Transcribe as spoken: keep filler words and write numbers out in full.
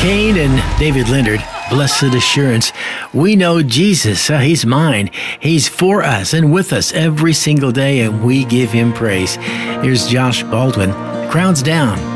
Kane and David Leonard, Blessed Assurance. We know Jesus, uh, He's mine. He's for us and with us every single day, and we give Him praise. Here's Josh Baldwin, Crowns Down.